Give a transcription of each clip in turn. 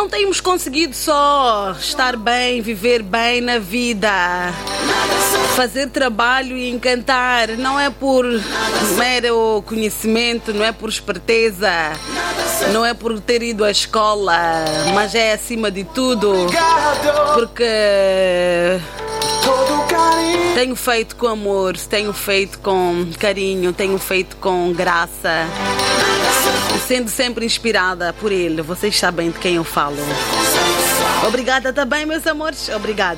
Não temos conseguido só estar bem, viver bem na vida, fazer trabalho e encantar. Não é por mero conhecimento, não é por esperteza, não é por ter ido à escola, mas é acima de tudo porque tenho feito com amor, tenho feito com carinho, tenho feito com graça, sendo sempre inspirada por ele. Vocês sabem de quem eu falo. Obrigada também, meus amores. Obrigada.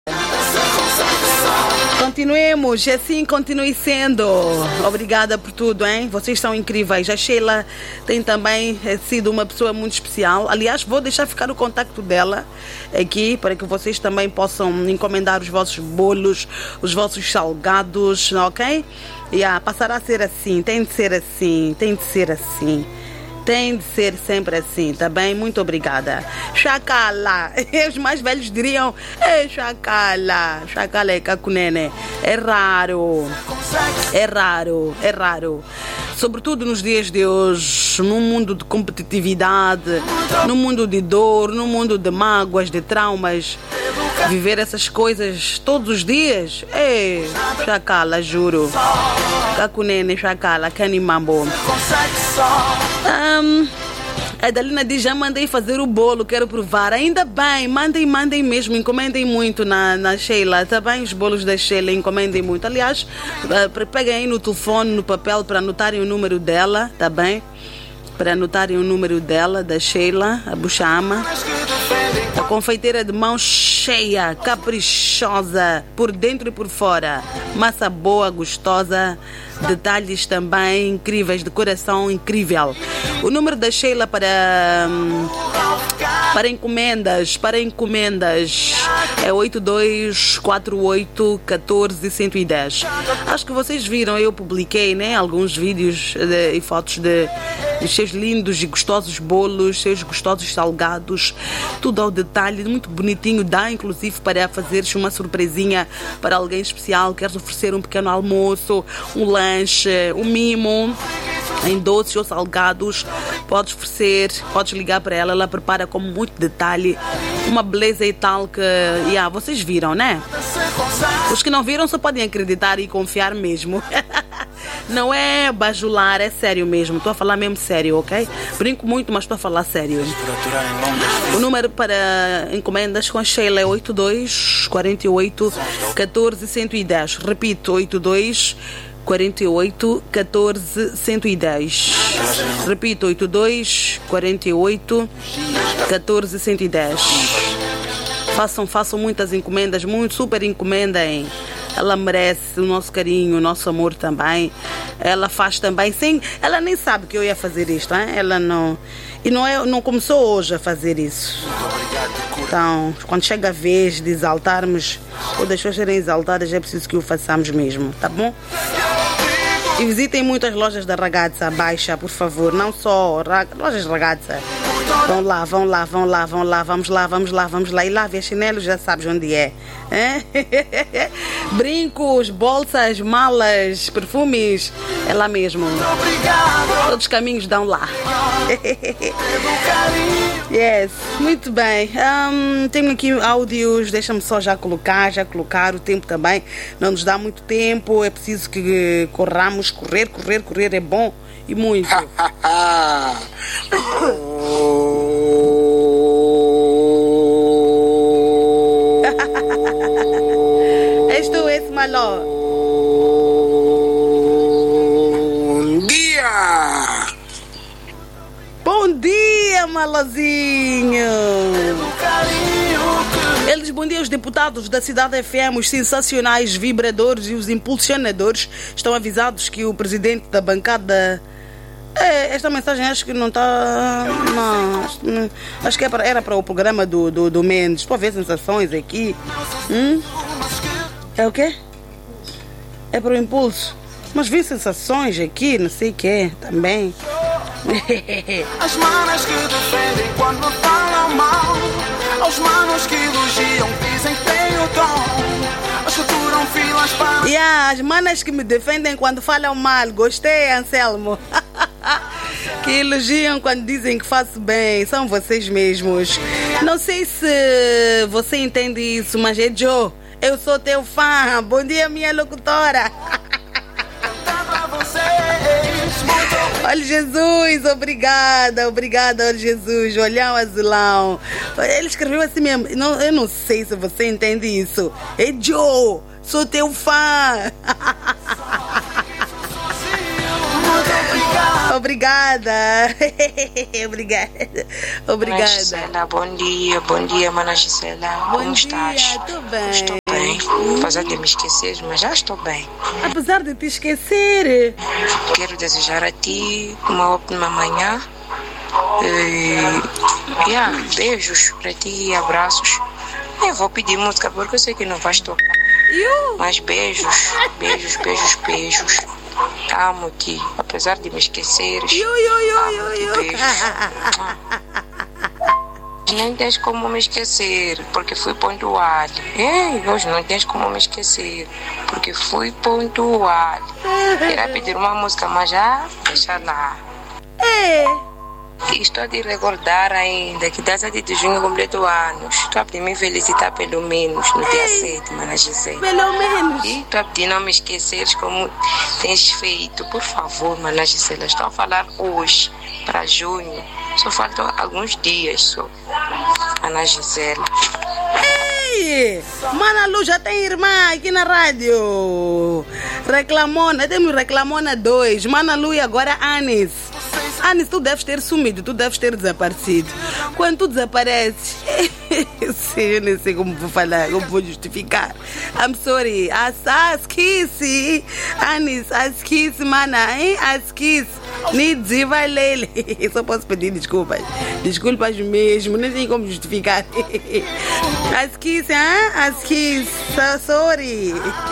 Continuemos, assim continue sendo. Obrigada por tudo, hein? Vocês são incríveis. A Sheila tem também sido uma pessoa muito especial. Aliás, vou deixar ficar o contacto dela aqui para que vocês também possam encomendar os vossos bolos, os vossos salgados, ok? Passará a ser assim, tem de ser assim, tem de ser assim. Tem de ser sempre assim, tá bem? Muito obrigada. Chacala. Os mais velhos diriam, chacala. Chacala é cacunene. É raro. É raro. É raro. Sobretudo nos dias de hoje, num mundo de competitividade, num mundo de dor, num mundo de mágoas, de traumas. Viver essas coisas todos os dias, chacala, juro. Cacunene, chacala, canimambo. A Dalina diz, já mandei fazer o bolo, quero provar. Ainda bem, mandem mesmo, encomendem muito na Sheila, tá bem? Os bolos da Sheila, encomendem muito. Aliás, peguem aí no telefone, no papel, para anotarem o número dela, tá bem? Para anotarem o número dela, da Sheila, a Buchama. A confeiteira de mão cheia, caprichosa, por dentro e por fora. Massa boa, gostosa, detalhes também incríveis, decoração incrível. O número da Sheila para encomendas é 824814-110. Acho que vocês viram, eu publiquei, né, alguns vídeos e fotos de seus lindos e gostosos bolos, seus gostosos salgados, tudo ao detalhe, muito bonitinho. Dá inclusive para fazeres uma surpresinha para alguém especial, queres oferecer um pequeno almoço, um lanche, um mimo em doces ou salgados, podes oferecer, podes ligar para ela, ela prepara com muito detalhe, uma beleza e tal que, vocês viram, né? Os que não viram só podem acreditar e confiar mesmo. Não é bajular, é sério mesmo, estou a falar mesmo sério, ok? Brinco muito, mas estou a falar sério. O número para encomendas com a Sheila é 824814-110. Repito, 824814-110. Repito, 824814-110. Façam muitas encomendas, super encomendem. Ela merece o nosso carinho, o nosso amor também. Ela faz também, sim, ela nem sabe que eu ia fazer isto, hein? Ela não... E não começou hoje a fazer isso. Então, quando chega a vez de exaltarmos, ou das pessoas serem exaltadas, é preciso que o façamos mesmo, tá bom? E visitem muitas lojas da Ragazza Baixa, por favor. Não só lojas Ragazza. Vão lá, vamos lá. E lavem chinelos, já sabes onde é. Brincos, bolsas, malas, perfumes, é lá mesmo. Todos os caminhos dão lá. Yes, muito bem. Tenho aqui áudios, deixa-me só já colocar. O tempo também não nos dá muito tempo. É preciso que corramos, correr é bom e muito. Esto es malo. Bom dia, malozinho. Eles, bom dia, os deputados da Cidade FM, os sensacionais vibradores e os impulsionadores estão avisados que o presidente da bancada... esta mensagem acho que não está... Não, acho que era para o programa do Mendes. Estou a ver sensações aqui. É o quê? É para o impulso. Mas vi sensações aqui, não sei o que também. As manas que defendem quando falam mal, aos manos que elogiam dizem que têm o dom, as que furam filas para... As manas que me defendem quando falam mal. Gostei, Anselmo. Que elogiam quando dizem que faço bem. São vocês mesmos. Não sei se você entende isso, mas é Joe. Eu sou teu fã. Bom dia, minha locutora. Olha Jesus, obrigada, olha Jesus, olhão azulão. Ele escreveu assim mesmo. Eu não sei se você entende isso. É Joe, sou teu fã. Obrigada. Obrigada. Mana Gisela, bom dia, Mana Gisela. Como estás? Estou bem. Estou bem, apesar de me esquecer, mas já estou bem. Apesar de te esquecer. Quero desejar a ti uma ótima manhã. Beijos para ti e abraços. Eu vou pedir música porque eu sei que não vais tocar. Mas beijos. Amo-te, apesar de me esqueceres. Amo-te, nem tens como me esquecer, porque fui pontual. Hoje não tens como me esquecer, porque fui pontual. Queria pedir uma música, mas já deixa lá. Estou a te recordar ainda que dia 7 de junho completo anos. Estou a pedir me felicitar pelo menos no dia 7, Mana Gisela. Pelo menos. E estou a pedir não me esqueceres como tens feito. Por favor, Mana Gisela, estou a falar hoje para junho. Só faltam alguns dias só. Mana Gisela. Mana Lu já tem irmã aqui na rádio. Reclamona, temos Reclamona 2. Mana Lu e agora Anis. Anis, tu deves ter sumido, tu deves ter desaparecido. Quando tu desapareces, eu nem sei como vou falar, como vou justificar. I'm sorry. Askisi, Anis, askisi, mana, hein? Askisi. Nidzi, vai lele. Só posso pedir desculpas. Desculpas mesmo, nem tem como justificar. Askisi, hein? Askisi, sorry.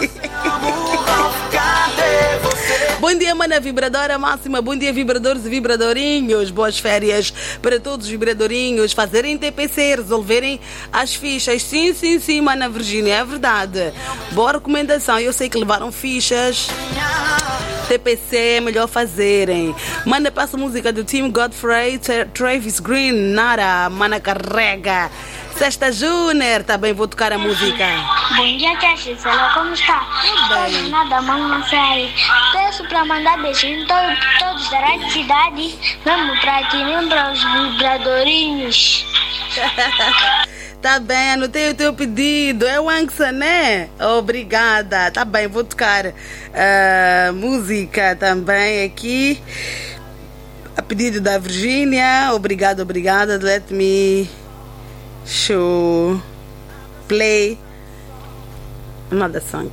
Bom dia, mana vibradora máxima. Bom dia, vibradores e vibradorinhos. Boas férias para todos os vibradorinhos. Fazerem TPC, resolverem as fichas. Sim, mana Virgínia, é verdade. Boa recomendação. Eu sei que levaram fichas. TPC é melhor fazerem. Mana, passa a música do Tim Godfrey, Travis Green, Nara, mana carrega. Sexta Júnior, tá bem, vou tocar a música. Bom dia, tia Gisela, como está? Bem. Nada, mãe, sério. Peço para mandar beijinho em todos da cidade, mesmo para aqui, nem para os vibradorinhos. Tá bem, anotei o teu pedido. É o Anxa, né? Obrigada. Tá bem, vou tocar música também aqui. A pedido da Virgínia. Obrigada. Let me show play another song.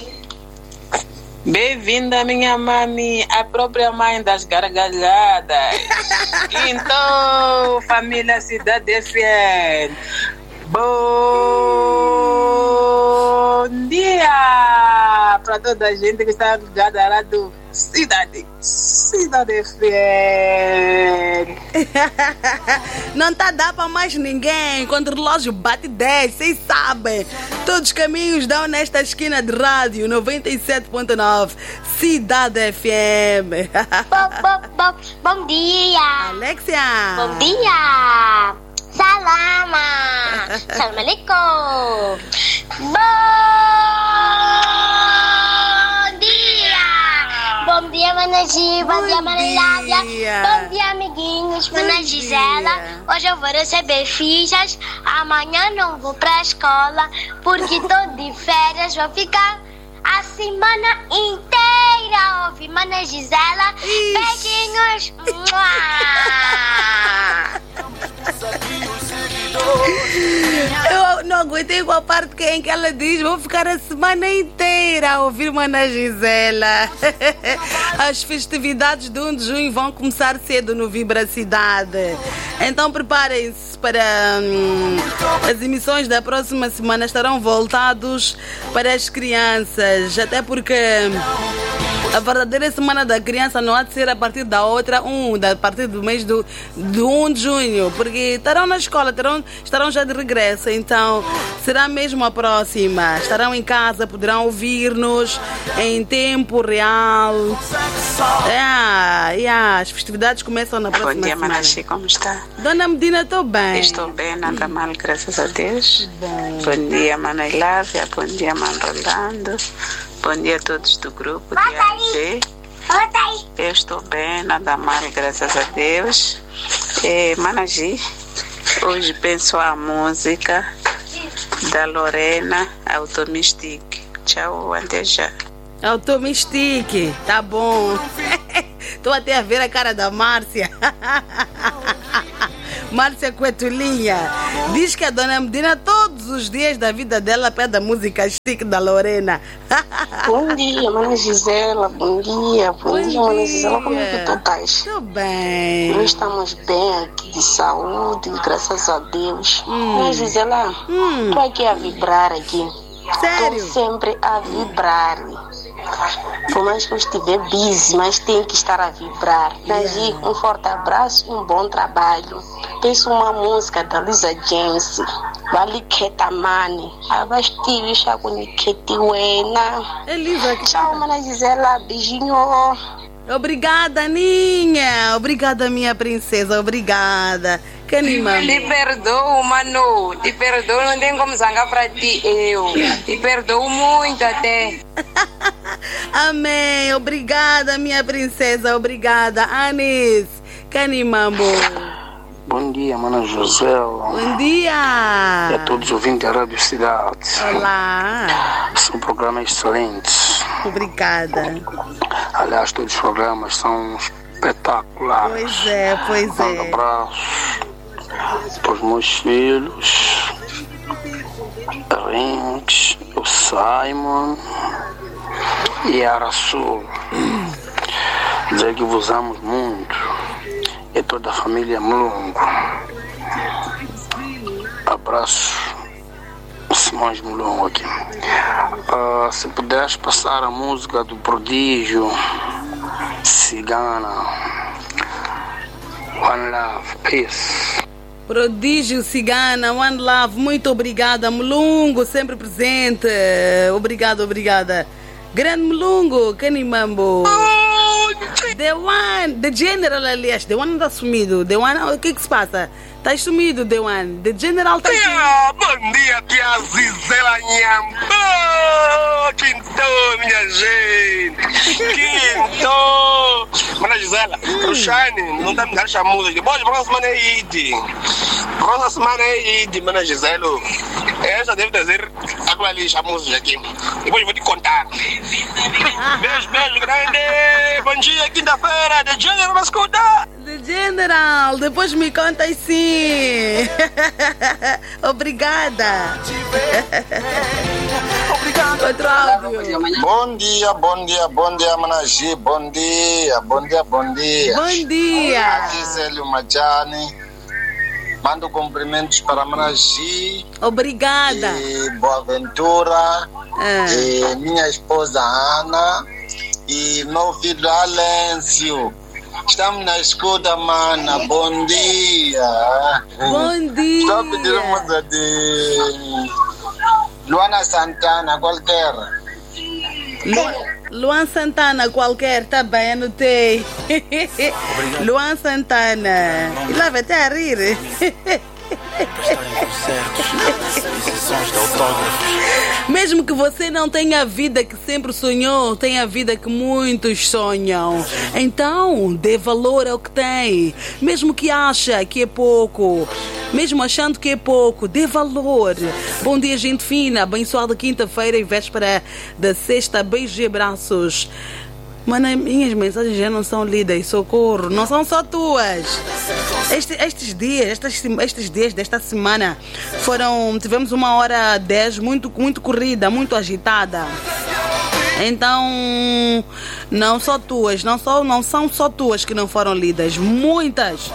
Bem-vinda, minha mãe, a própria mãe das gargalhadas. Então, família Cidade FM. Bom dia para toda a gente que está ligada lá do Cidade FM. Não tá dá para mais ninguém. Quando o relógio bate 10, vocês sabem. Todos os caminhos dão nesta esquina de rádio 97.9 Cidade FM. Bom dia. Alexia. Bom dia. Salama. Salam alaikum. Bom dia, Mana Gi. Bom dia, Mana Ládia. Bom dia, amiguinhos. Mana Gisela. Hoje eu vou receber fichas. Amanhã não vou pra escola porque tô de férias. Vou ficar a semana inteira. Ouvi, Mana Gisela. Beijinhos. Eu não aguentei com a parte em que ela diz: vou ficar a semana inteira a ouvir Mana Gisela. As festividades de 1 de junho vão começar cedo no Vibra Cidade. Então preparem-se para as emissões da próxima semana. Estarão voltados para as crianças, até porque A verdadeira semana da criança não há de ser a partir da outra, a partir do mês do 1 de junho, porque estarão na escola, estarão já de regresso, então será mesmo a próxima. Estarão em casa, poderão ouvir-nos em tempo real. As festividades começam na próxima semana. Bom dia, Manachi, como está? Dona Medina, estou bem. Estou bem, nada mal, graças a Deus. Bom dia, Mana Ilávia, bom dia, Mano Rolando. Bom dia a todos do grupo de AG. Eu estou bem, nada mal, graças a Deus. Manachi, hoje penso a música da Lorena, Automistic. Tchau, até já. Automistic, tá bom. Estou até a ver a cara da Márcia. Márcia Coetulinha diz que a Dona Medina todos os dias da vida dela pede a música Stick da Lorena. Bom dia, Mana Gisela. Bom dia, Mana Gisela. Como é que tu estás? Estou bem. Nós estamos bem aqui de saúde, graças a Deus. Mana Gisela, estou aqui a vibrar aqui. Sério? Estou sempre a vibrar. Por mais que eu estiver busy, mas tem que estar a vibrar. Daí, um forte abraço, um bom trabalho. Penso uma música da Luisa James, Valiketa Mani, Abastive Chacuniketi Wena. Elisa, tchau, Mana Gisela, beijinho. Obrigada, Aninha. Obrigada, minha princesa. Obrigada. Te perdoo, Manu. Te perdoo, não tem como zangar pra ti, eu. Te perdoo muito até. Amém. Obrigada, minha princesa. Obrigada, Anis. Canimambo. Bom dia, Mana Josela. Bom dia. E a todos os ouvintes da Rádio Cidade. Olá. São programas excelentes. Obrigada. Aliás, todos os programas são espetaculares. Pois é. Um abraço para os meus filhos, Rinks, o Simon e a Arasul. Dizer que vos amo muito. E toda a família Mulungo. Abraço, Simões Mulungo aqui. Se puderes passar a música do Prodígio Cigana, One Love, Peace. Prodígio Cigana, One Love, muito obrigada, Mulungo, sempre presente. Obrigada. Grande Mulungo, Canimambo. The General, aliás, The One anda sumido. The One, o que se passa? Estás sumido, The One. The General está sumido. Bom dia, tia Zizela Nhambô. Quinto, minha gente. Quinto. Mana Gisela, o Shine não está me dando essa música. Bom, próxima semana é Id. Próxima semana é Id, Mana Gisela. Essa deve trazer aquela lixa, a música aqui. Depois eu vou te contar. Beijo grande. Bom dia, quinta-feira. The General, escuta. The General, depois me conta aí sim. Obrigada. Outro áudio. Bom dia, Manaji. Bom dia. Bom dia. Gisele Majani. Mando cumprimentos para Manaji. Obrigada. E Boaventura. E minha esposa Ana. E meu filho Alêncio. Estamos na escuta, mana. Bom dia. Bom dia. Estou a pedir uma música de Luana Santana, qualquer. Luan Santana, qualquer, tá bem, anotei. Luan Santana. E lá vai até a rir. Mesmo que você não tenha a vida que sempre sonhou, tenha a vida que muitos sonham. Então, dê valor ao que tem. Mesmo que acha que é pouco, mesmo achando que é pouco, dê valor. Bom dia, gente fina. Abençoada quinta-feira e véspera da sexta. Beijos e abraços. Mano, minhas mensagens já não são lidas, socorro, não são só tuas. Estes dias desta semana tivemos 1h10 muito corrida, muito agitada. Então Não só tuas, não são só tuas que não foram lidas. Muitas,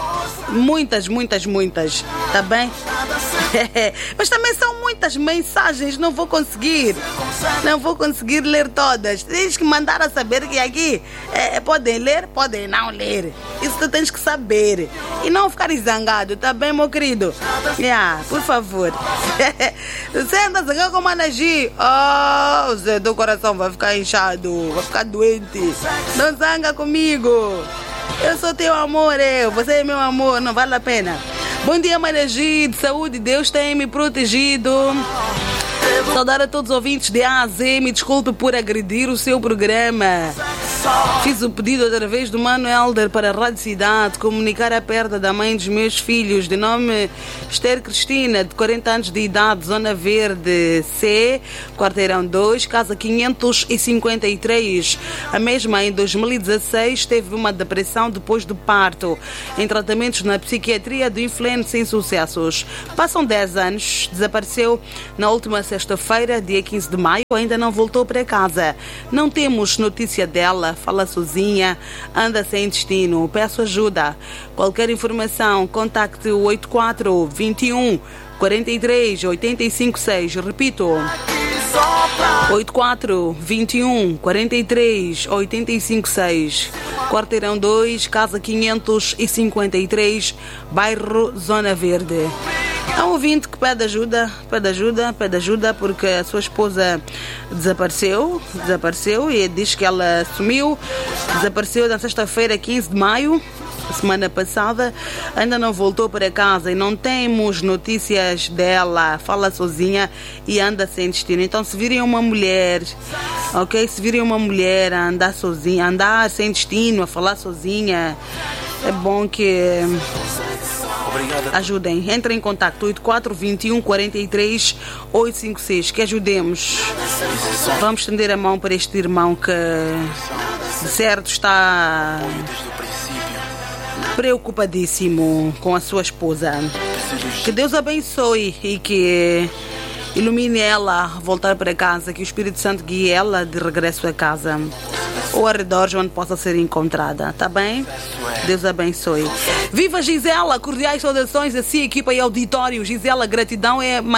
tá bem? Mas também são muitas mensagens, não vou conseguir ler todas. Tens que mandar a saber que aqui podem ler, podem não ler. Isso tu tens que saber. E não ficar zangado, tá bem, meu querido? Por favor. Você anda zangado com o Managi. Oh, Zé, teu coração vai ficar inchado, vai ficar doente. Não zanga comigo. Eu sou teu amor, você é meu amor, não vale a pena. Bom dia, Managi, de saúde, Deus tem me protegido. Saudar a todos os ouvintes de A a Z. Me desculpe por agredir o seu programa. Fiz o pedido através do Mano Helder para a Rádio Cidade comunicar a perda da mãe dos meus filhos, de nome Esther Cristina, de 40 anos de idade, Zona Verde C, Quarteirão 2, casa 553. A mesma, em 2016, teve uma depressão depois do parto, em tratamentos na psiquiatria do Inflene sem sucessos. Passam 10 anos, desapareceu na última sexta-feira, dia 15 de maio, ainda não voltou para casa. Não temos notícia dela, fala sozinha, anda sem destino. Peço ajuda. Qualquer informação, contacte o 84 21 43 85 6. Repito, 84 21 43 85 6. Quarteirão 2, casa 553, bairro Zona Verde. É um ouvinte que pede ajuda, porque a sua esposa desapareceu e diz que ela sumiu, desapareceu na sexta-feira, 15 de maio, semana passada, ainda não voltou para casa e não temos notícias dela, fala sozinha e anda sem destino. Então, se virem uma mulher, ok? Se virem uma mulher a andar sozinha, andar sem destino, a falar sozinha, é bom que ajudem. Entrem em contato 84 21 43 856, que ajudemos. Vamos estender a mão para este irmão que de certo está preocupadíssimo com a sua esposa. Que Deus abençoe e que ilumine ela a voltar para casa, que o Espírito Santo guie ela de regresso a casa ou arredores onde possa ser encontrada, tá bem? Deus abençoe. Viva Gisela, cordiais saudações a si, equipa e auditório. Gisela, gratidão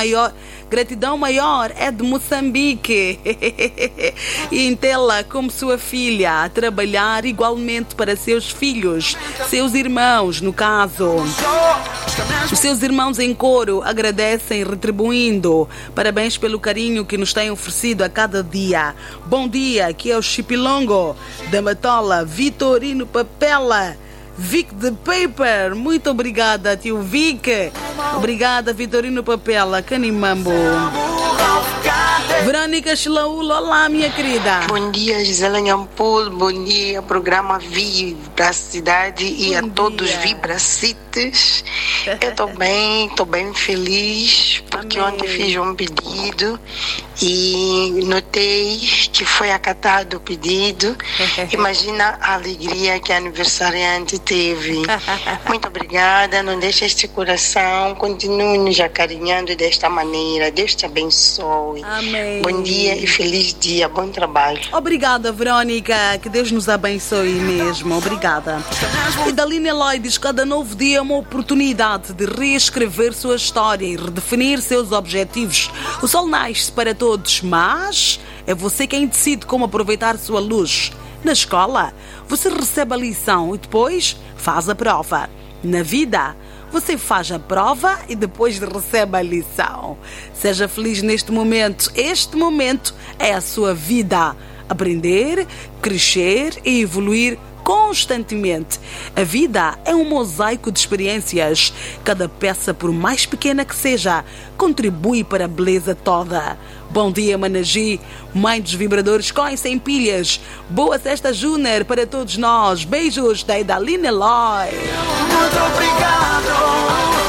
maior é de Moçambique. E entê-la como sua filha a trabalhar igualmente para seus filhos, seus irmãos, no caso. Os seus irmãos em coro agradecem, retribuindo. Parabéns pelo carinho que nos têm oferecido a cada dia. Bom dia, aqui é o Chipilongo da Matola, Vitorino Papela, Vic de Paper. Muito obrigada, tio Vic. Obrigada, Vitorino Papela, Canimambo. Verônica Chilaúla, olá, minha querida. Bom dia, Gisela Nhampul. Bom dia, programa Vibra Cidade e a todos Vibracites. Eu estou bem feliz, porque ontem fiz um pedido e notei que foi acatado o pedido. Imagina a alegria que a aniversariante teve. Muito obrigada, não deixe este coração, continue nos acarinhando desta maneira. Deus te abençoe. Amém. Bom dia e feliz dia, bom trabalho. Obrigada, Verônica, que Deus nos abençoe mesmo. Obrigada. E Daline Eloy diz: cada novo dia é uma oportunidade de reescrever sua história e redefinir seus objetivos. O sol nasce para todos, mas é você quem decide como aproveitar sua luz. Na escola, você recebe a lição e depois faz a prova. Na vida, você faz a prova e depois recebe a lição. Seja feliz neste momento. Este momento é a sua vida. Aprender, crescer e evoluir constantemente. A vida é um mosaico de experiências. Cada peça, por mais pequena que seja, contribui para a beleza toda. Bom dia, Managi, mãe dos vibradores com e sem pilhas. Boa sexta, Júnior, para todos nós. Beijos da Idaline Eloy. Muito obrigado.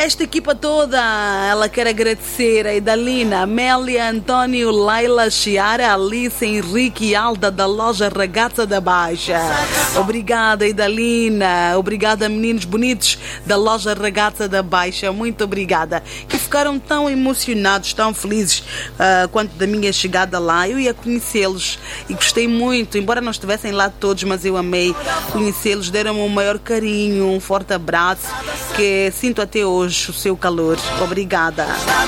esta equipa toda, ela quer agradecer a Idalina, Amélia, Antônio, Laila, Chiara, Alice, Henrique e Alda da loja Ragazza da Baixa. Obrigada, Idalina. Obrigada, meninos bonitos da loja Ragazza da Baixa. Muito obrigada. Que ficaram tão emocionados, tão felizes quanto da minha chegada lá. Eu ia conhecê-los e gostei muito, embora não estivessem lá todos, mas eu amei conhecê-los. Deram-me um maior carinho, um forte abraço que sinto até hoje o seu calor. Obrigada.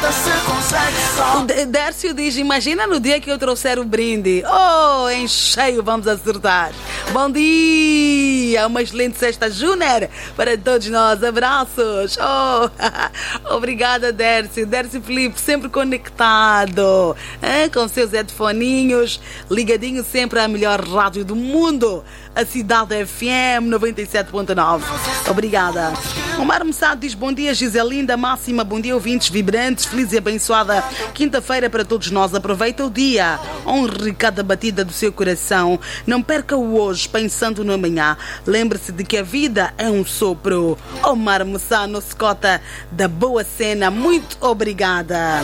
O Dércio diz: imagina no dia que eu trouxer o brinde. Oh, em cheio vamos acertar. Bom dia, uma excelente sexta Júnior para todos nós. Abraços. Oh, obrigada, Dércio. Dércio Felipe, sempre conectado, com seus headphoninhos, ligadinho sempre à melhor rádio do mundo, a Cidade FM 97.9. Obrigada. O Mar Moçado diz: bom dia, Giselinda Máxima, bom dia, ouvintes vibrantes, feliz e abençoada quinta-feira para todos nós. Aproveita o dia, honre cada batida do seu coração, não perca o hoje pensando no amanhã, lembre-se de que a vida é um sopro. O Mar Moçado, no Scota da Boa Cena, muito obrigada.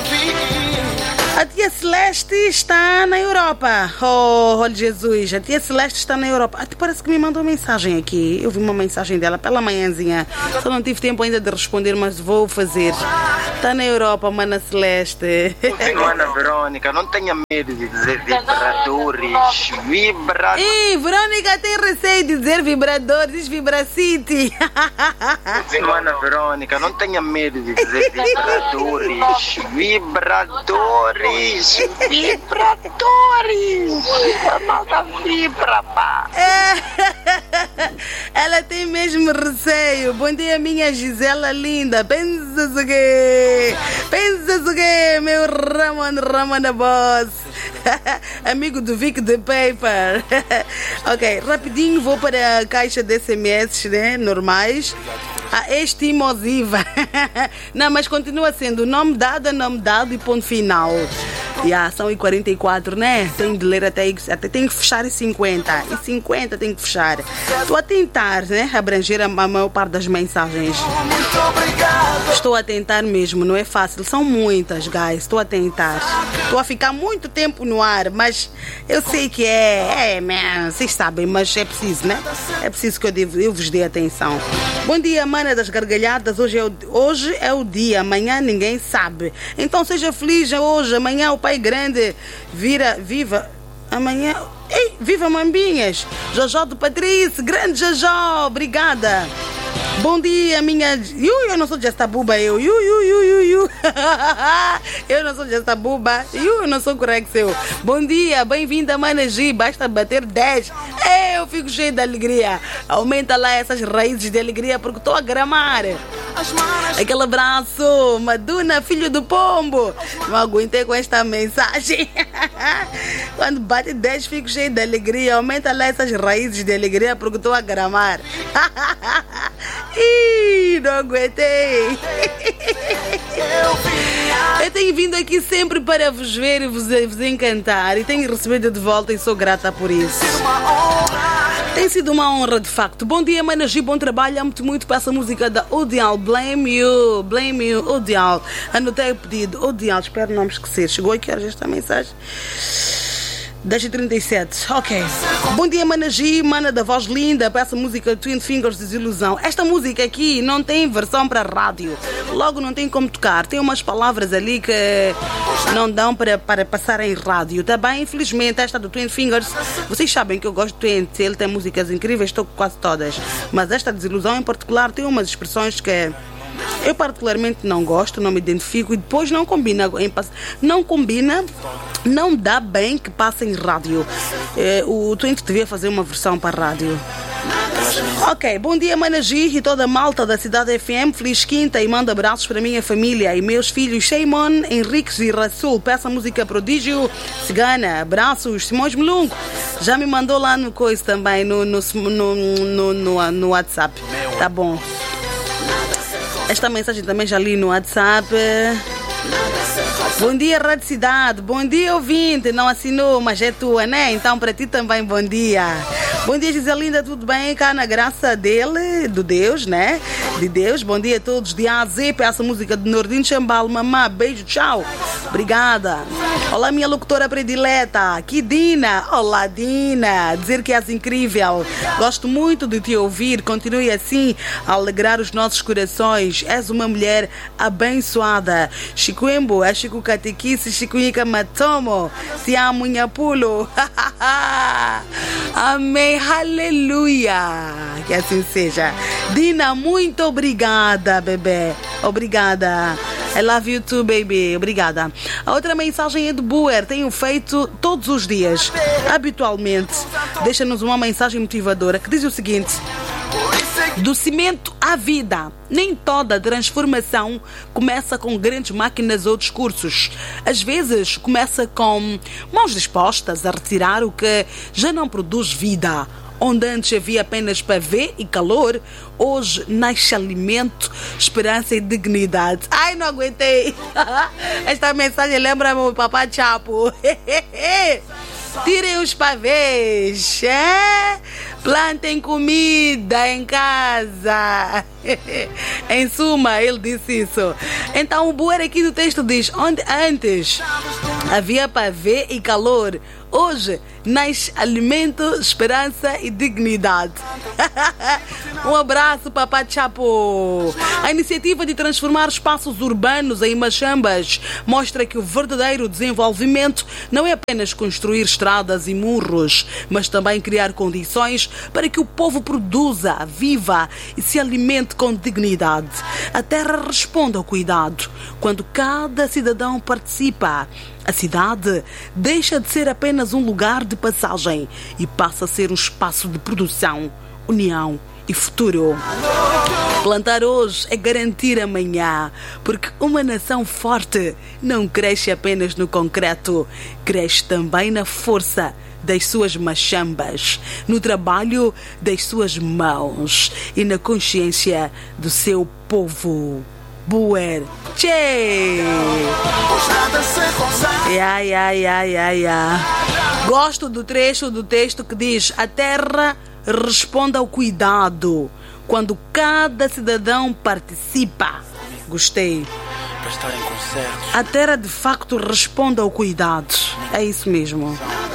A tia Celeste está na Europa. Oh, olha Jesus, a tia Celeste está na Europa. Até parece que me mandou mensagem aqui. Eu vi uma mensagem dela pela manhãzinha. Só não tive tempo ainda de responder, mas vou fazer. Está na Europa, mana Celeste. Ana Verônica, não tenha medo de dizer vibradores. Vibradores. Ih, Verônica tem receio de dizer vibradores, diz Vibracity. Ana Verônica, não tenha medo de dizer vibradores. Vibradores. Vibradores. A malta vibra, pá. Ela tem mesmo receio. Bom dia, minha Gisela linda. Pensa-se o quê? Pensa-se o quê, meu Ramon Boss? Amigo do Vic the Paper. Ok, rapidinho vou para a caixa de SMS, né, normais. A estimosiva. Não, mas continua sendo nome dado e ponto final. São 44, né? Tenho de ler até tenho que fechar em 50. E 50 tenho que fechar. Estou a tentar, né, abranger a maior parte das mensagens. Estou a tentar mesmo, não é fácil. São muitas, guys. Estou a tentar. Estou a ficar muito tempo no ar, mas eu sei que vocês sabem, mas é preciso, né? É preciso que eu vos dê atenção. Bom dia, mana das gargalhadas. Hoje é o dia, amanhã ninguém sabe. Então seja feliz hoje, amanhã o Pai Grande viva amanhã. Ei, viva Mambinhas. Jojó do Patrício, grande Jojó, obrigada. Bom dia, minha... Eu não sou de Estabuba, eu não sou de Estabuba, eu não sou Corexeu. Bom dia, bem-vinda, Mana G, basta bater 10. Eu fico cheio de alegria. Aumenta lá essas raízes de alegria porque estou a gramar. Aquele abraço, Maduna, filho do pombo. Não aguentei com esta mensagem. Quando bate 10 fico cheio de alegria. Aumenta lá essas raízes de alegria porque estou a gramar. Ih, não aguentei. Eu tenho vindo aqui sempre para vos ver e vos encantar. E tenho recebido de volta e sou grata por isso. Tem sido uma honra, de facto. Bom dia, Managi, bom trabalho. Amo-te muito para essa música da Odial. Blame you, Odial. Anotei o pedido. Odial, espero não me esquecer. Chegou aqui esta mensagem. 10h37, ok. Bom dia, Managi, mana da voz linda, para essa música Twin Fingers Desilusão. Esta música aqui não tem versão para rádio, logo não tem como tocar. Tem umas palavras ali que não dão para passar em rádio, tá bem? Infelizmente, esta do Twin Fingers, vocês sabem que eu gosto do Twin, ele tem músicas incríveis, estou com quase todas. Mas esta Desilusão em particular tem umas expressões que eu particularmente não gosto, não me identifico e depois não combina, não dá bem que passe em rádio. O Twink devia fazer uma versão para rádio. Ok, bom dia, Managi e toda a malta da Cidade FM. Feliz quinta e mando abraços para a minha família e meus filhos Sheimon, Henriques e Rasul. Peça a música Prodígio Cigana. Abraços, Simões Melungo. Já me mandou lá no coisa também, no WhatsApp. Tá bom. Esta mensagem também já li no WhatsApp. Bom dia, Rádio Cidade. Bom dia, ouvinte. Não assinou, mas é tua, né? Então, para ti também, bom dia. Bom dia, Giselinda. Tudo bem? Cá na graça dele, do Deus, né? de Deus. Bom dia a todos de A a Z. Peço a música de Nordino Chambal. Mamá, beijo, tchau. Obrigada. Olá, minha locutora predileta, aqui Dina. Olá, Dina. Dizer que és incrível. Gosto muito de te ouvir. Continue assim a alegrar os nossos corações. És uma mulher abençoada. Chicuembo, é Chico Catequice, Chicuica Matomo. Te amo, Nhapulo. Amém, aleluia. Que assim seja. Dina, muito obrigada, bebê. Obrigada. I love you too, baby. Obrigada. A outra mensagem é de Buer. Tenho feito todos os dias. Habitualmente. Deixa-nos uma mensagem motivadora que diz o seguinte: do cimento à vida. Nem toda transformação começa com grandes máquinas ou discursos. Às vezes começa com mãos dispostas a retirar o que já não produz vida. Onde antes havia apenas pavê e calor, hoje nasce alimento, esperança e dignidade. Ai, não aguentei. Esta mensagem lembra meu papá Chapo. Tirem os pavês, plantem comida em casa. Em suma, ele disse isso. Então o buer aqui do texto diz: onde antes havia pavê e calor, hoje nasce alimento, esperança e dignidade. Um abraço, Papá Chapo. A iniciativa de transformar espaços urbanos em machambas mostra que o verdadeiro desenvolvimento não é apenas construir estradas e muros, mas também criar condições para que o povo produza, viva e se alimente com dignidade. A terra responde ao cuidado. Quando cada cidadão participa, a cidade deixa de ser apenas um lugar de passagem e passa a ser um espaço de produção, união e futuro. Plantar hoje é garantir amanhã, porque uma nação forte não cresce apenas no concreto, cresce também na força das suas machambas, no trabalho das suas mãos e na consciência do seu povo. Buer. Tchê! Gosto do trecho do texto que diz: a terra responde ao cuidado quando cada cidadão participa. Gostei. A terra de facto responde ao cuidado. É isso mesmo.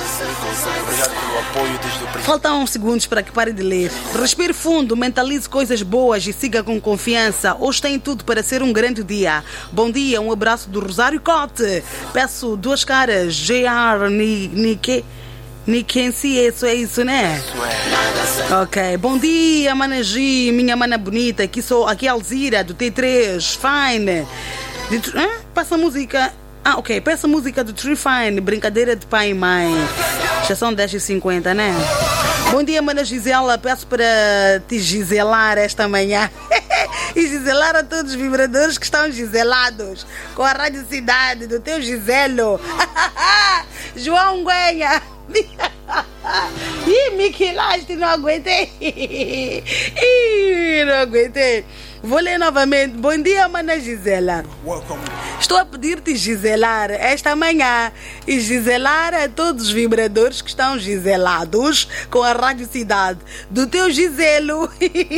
Faltam uns segundos para que pare de ler. Respire fundo, mentalize coisas boas e siga com confiança. Hoje tem tudo para ser um grande dia. Bom dia, um abraço do Rosário Cote. Peço 2 caras. JR Nikensi, isso é isso, né? Ok, bom dia, Mana G, minha mana bonita. Aqui é Alzira, do T3, Fine. Passa a música. Ok, peça a música do Tree Fine, brincadeira de pai e mãe. Já são 10h50, né? Bom dia, Mana Gisela. Peço para te giselar esta manhã. E giselar a todos os vibradores que estão giselados com a Rádio Cidade, do teu Giselo. João Guenha. Ih, Miquilaste, não aguentei. Ih, não aguentei. Vou ler novamente. Bom dia, Mana Gisela. Estou a pedir-te giselar esta manhã e giselar a todos os vibradores que estão giselados com a Rádio Cidade, do teu Giselo.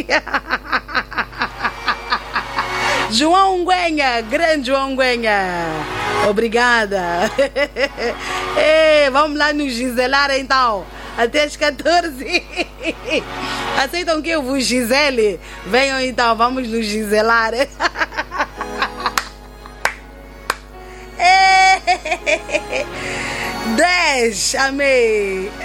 João Guenha, grande João Guenha. Obrigada. Vamos lá nos giselar então. Até as 14. Aceitam que eu vos gisele? Venham então, vamos nos giselar. 10, amei.